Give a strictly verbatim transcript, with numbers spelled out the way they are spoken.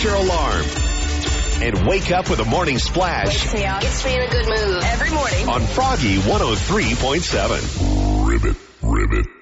your alarm. And wake up with a morning splash. Wakes me up. Gets me in a good mood. Every morning. On Froggy one oh three point seven. Ribbit, ribbit.